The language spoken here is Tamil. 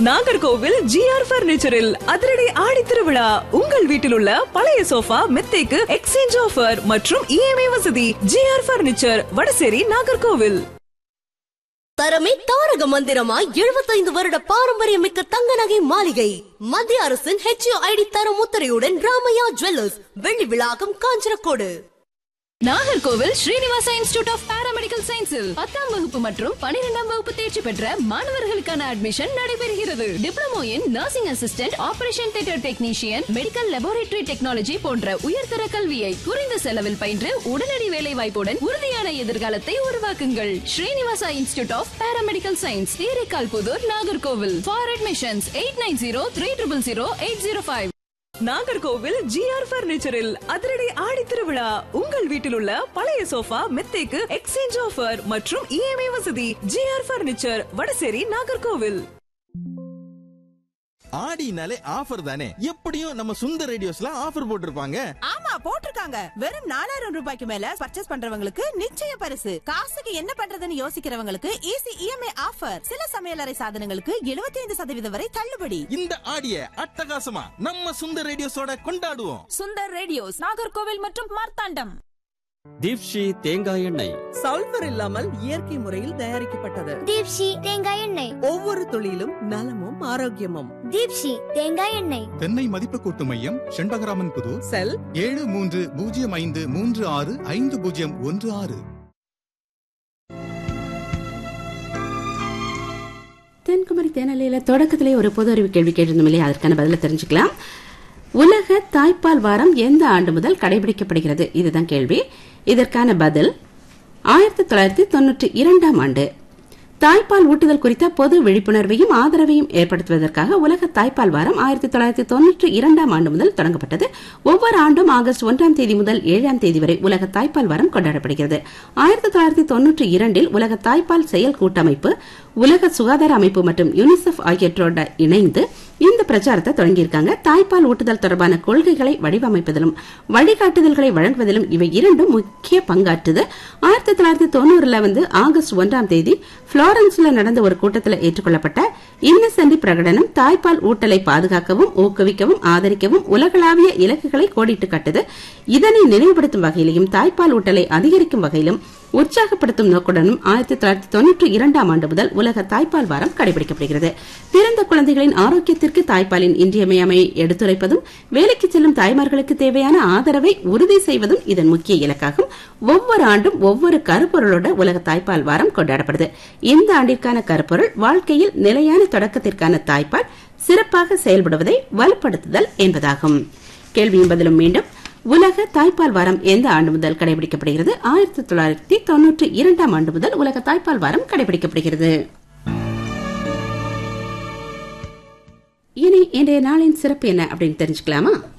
நாகர்கோவில் ஜிஆர் பர்னிச்சரில் அதிரடி ஆடி திருவிழா. உங்கள் வீட்டில் உள்ள பழைய சோஃபா மெத்தைக்கு எக்ஸ்சேஞ்ச் ஆஃபர் மற்றும் இஎம்ஐ வசதி. GR furniture, Vadasery, Nagercoil. தரமே தாரக மந்திரமாய் 75 வருட பாரம்பரியமிக்க தங்க நகை மாளிகை. மத்திய அரசின் HUID தர முத்திரையுடன் ராமையா ஜுவல்லர்ஸ், வெள்ளி விழாக்கம், Kanchanakodu. Nagercoil Srinivasa institute of paramedical சயின்ஸில் 10ஆம் வகுப்பு மற்றும் 12ஆம் வகுப்பு தேர்ச்சி பெற்ற மாணவர்களுக்கான அட்மிஷன் நடைபெறுகிறது. Diploma in nursing assistant, operation theatre technician, medical laboratory technology போன்ற உயர்தர கல்வியை குறைந்த செலவில் பயின்று உடனடி வேலை வாய்ப்புடன் உறுதியான எதிர்காலத்தை உருவாக்குங்கள். Srinivasa institute of paramedical science, தேரைக்கால்புதூர், Nagercoil. For admissions 8903000805. Nagercoil GR பர்னிச்சரில் அதிரடி ஆடி திருவிழா. உங்கள் வீட்டில் உள்ள பழைய சோஃபா மெத்தைக்கு எக்ஸ்சேஞ்ச் ஆஃபர் மற்றும் இஎம்ஐ வசதி. GR furniture, Vadasery, Nagercoil. ஆடினாலே offer தானே, எப்படியும் நம்ம சுந்தர் ரேடியோஸ்ல ஆஃபர் போட்டிருப்பாங்க. ஆமா, போட்டிருக்காங்க. வெறும் 4000 ரூபாய்க்கு மேல பர்ச்சேஸ் பண்றவங்களுக்கு நிச்சய பரிசு. காசுக்கு என்ன பண்றதுன்னு யோசிக்கிறவங்களுக்கு ஈஸி இஎம்ஐ ஆஃபர். சில சமையலறை சாதனங்களுக்கு 75% வரை தள்ளுபடி. இந்த ஆடிய அட்டகாசமா நம்ம சுந்தர் ரேடியோஸோட கொண்டாடுவோம். சுந்தர் ரேடியோஸ், நாகர்கோவில் மற்றும் மார்த்தாண்டம். தீப்ஷி தேங்காய் எண்ணெய் சல்பர் இல்லாமல் இயற்கை முறையில் தயாரிக்கப்பட்டது. தீப்ஷி தேங்காய் எண்ணெய், ஒவ்வொரு துளியிலும் நலமும் ஆரோக்கியமும். தீப்ஷி தேங்காய் எண்ணெய். தென்னை மதிப்பு கூட்டு மையம், செண்பகராமன் புதூர். செல் 7305365016. தென்குமரி தேனலையில தொடக்கத்திலே ஒரு பொது அறிவு கேள்வி கேட்டிருந்தோம் இல்லையா, அதற்கான பதில தெரிஞ்சுக்கலாம். உலக தாய்ப்பால் வாரம் எந்த ஆண்டு முதல் கடைபிடிக்கப்படுகிறது? இதுதான் கேள்வி. இதற்கான பதில் 1992ஆம் ஆண்டு. தாய்ப்பால் ஊட்டுதல் குறித்த பொது விழிப்புணர்வையும் ஆதரவையும் ஏற்படுத்துவதற்காக உலக தாய்ப்பால் வாரம் 1992ஆம் ஆண்டு முதல் தொடங்கப்பட்டது. ஒவ்வொரு ஆண்டும் ஆகஸ்ட் 1ஆம் தேதி முதல் 7ஆம் தேதி வரை உலக தாய்ப்பால் வாரம் கொண்டாடப்படுகிறது. 1992இல் உலக தாய்ப்பால் செயல் கூட்டமைப்பு, உலக சுகாதார அமைப்பு மற்றும் யுனிசெஃப் ஆகியவற்றோட இணைந்து இந்த பிரச்சாரத்தை தொடங்கியிருக்காங்க. தாய்ப்பால் ஊட்டுதல் தொடர்பான கொள்கைகளை வடிவமைப்பதிலும் வழிகாட்டுதல்களை வழங்குவதிலும் இவை இரண்டும் முக்கிய பங்காற்றுது. 1990 ஆகஸ்ட் 1ஆம் தேதி புளோரன்ஸ்ல நடந்த ஒரு கூட்டத்தில் ஏற்றுக்கொள்ளப்பட்ட இன்னசென்டி பிரகடனம் தாய்ப்பால் ஊட்டலை பாதுகாக்கவும் ஊக்குவிக்கவும் ஆதரிக்கவும் உலகளாவிய இலக்குகளை கோடிட்டு காட்டுது. இதனை நினைவுபடுத்தும் வகையிலும் தாய்ப்பால் ஊட்டலை அதிகரிக்கும் வகையிலும் உற்சாகப்படுத்தும் நோக்குடனும் 1992ஆம் ஆண்டு முதல் உலக தாய்ப்பால் வாரம் கடைபிடிக்கப்படுகிறது. பிறந்த குழந்தைகளின் ஆரோக்கியத்திற்கு தாய்ப்பாலின் இன்றியமையாமையை எடுத்துரைப்பதும் வேலைக்கு செல்லும் தாய்மார்களுக்கு தேவையான ஆதரவை உறுதி செய்வதும் இதன் முக்கிய இலக்காகும். ஒவ்வொரு ஆண்டும் ஒவ்வொரு கருப்பொருளோட உலக தாய்ப்பால் வாரம் கொண்டாடப்படுது. இந்த ஆண்டிற்கான கருப்பொருள் வாழ்க்கையில் நிலையான தொடக்கத்திற்கான தாய்ப்பால் சிறப்பாக செயல்படுவதை வலுப்படுத்துதல் என்பதாகும். கேள்வியும் பதிலும் மீண்டும். உலக தாய்ப்பால் வாரம் எந்த ஆண்டு முதல் கடைபிடிக்கப்படுகிறது? 1992ஆம் ஆண்டு முதல் உலக தாய்ப்பால் வாரம் கடைபிடிக்கப்படுகிறது. இனி இன்றைய நாளின் சிறப்பு என்ன அப்படின்னு தெரிஞ்சுக்கலாமா?